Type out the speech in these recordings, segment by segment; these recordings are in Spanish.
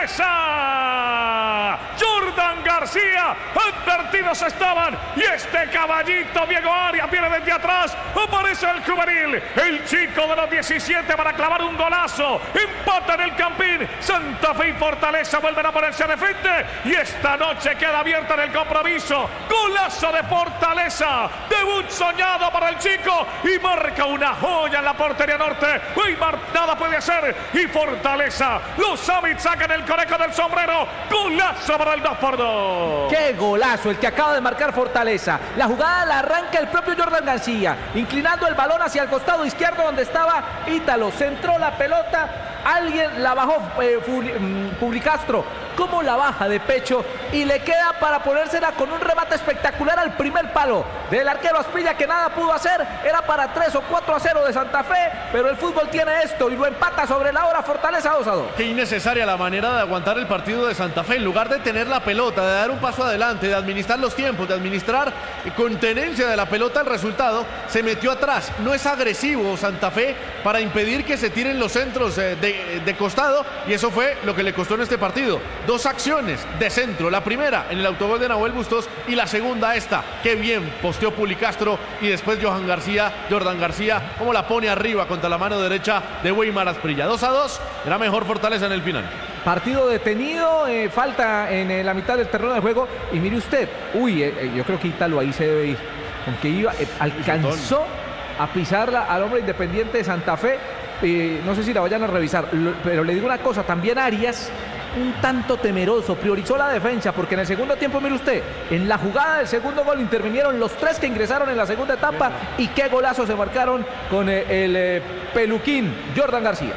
Fortaleza. Jordan García, advertidos estaban. Y este caballito, Diego Arias, viene desde atrás. Aparece el juvenil, el chico de los 17 para clavar un golazo. Empata en el Campín. Santa Fe y Fortaleza vuelven a ponerse de frente. Y esta noche queda abierta en el compromiso. Golazo de Fortaleza. Debut soñado para el chico. Y marca una joya en la portería norte. Weimar nada puede hacer. Y Fortaleza, los Summits sacan el conejo del sombrero. Golazo para el 2-2. ¡Qué golazo el que acaba de marcar Fortaleza! La jugada la arranca el propio Jordan García, inclinando el balón hacia el costado izquierdo donde estaba Ítalo. Centró la pelota, alguien la bajó, Publicastro. Cómo la baja de pecho y le queda para ponérsela con un remate espectacular al primer palo del arquero Asprilla, que nada pudo hacer. Era para 3 o 4-0 de Santa Fe, pero el fútbol tiene esto y lo empata sobre la hora Fortaleza 2-2. Qué innecesaria la manera de aguantar el partido de Santa Fe. En lugar de tener la pelota, de dar un paso adelante, de administrar los tiempos, de administrar con tenencia de la pelota el resultado, se metió atrás. No es agresivo Santa Fe para impedir que se tiren los centros de costado, y eso fue lo que le costó en este partido. 2 acciones de centro, la primera en el autogol de Nahuel Bustos y la segunda esta. Qué bien posteó Pulicastro y después Jordan García, cómo la pone arriba contra la mano derecha de Weimar Asprilla. 2-2, era mejor Fortaleza en el final. Partido detenido, falta en la mitad del terreno de juego y mire usted, yo creo que Ítalo ahí se debe ir, aunque alcanzó a pisarla al hombre Independiente de Santa Fe. No sé si la vayan a revisar, pero le digo una cosa, también Arias un tanto temeroso, priorizó la defensa, porque en el segundo tiempo, mire usted, en la jugada del segundo gol intervinieron los 3 que ingresaron en la segunda etapa, y qué golazo se marcaron con el peluquín Jordan García.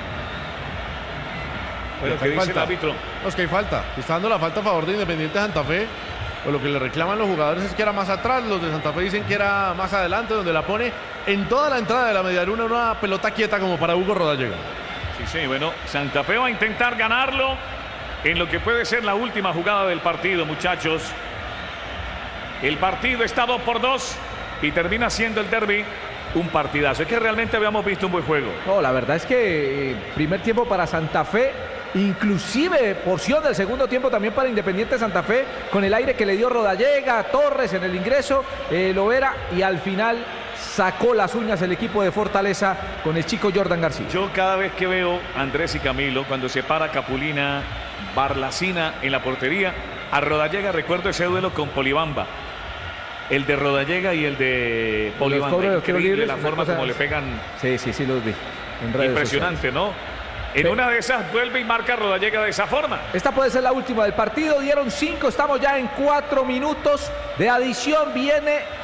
Bueno, ¿qué dice el árbitro? Es que hay falta, está dando la falta a favor de Independiente de Santa Fe. O lo que le reclaman los jugadores es que era más atrás, los de Santa Fe dicen que era más adelante, donde la pone en toda la entrada de la medialuna, una pelota quieta como para Hugo Rodallega. Sí, bueno, Santa Fe va a intentar ganarlo en lo que puede ser la última jugada del partido, muchachos. El partido está 2-2 y termina siendo el derbi un partidazo. Es que realmente habíamos visto un buen juego. No, la verdad es que primer tiempo para Santa Fe, inclusive porción del segundo tiempo también para Independiente Santa Fe, con el aire que le dio Rodallega, Torres en el ingreso, Lovera, y al final sacó las uñas el equipo de Fortaleza con el chico Jordan García. Yo cada vez que veo a Andrés y Camilo, cuando se para Capulina, Barlacina en la portería, a Rodallega recuerdo ese duelo con Polibamba. El de Rodallega y el de Polibamba. Increíble la forma como le pegan. Sí, los vi. Impresionante, ¿no? En una de esas vuelve y marca Rodallega de esa forma. Esta puede ser la última del partido. Dieron 5, estamos ya en 4 minutos de adición. Viene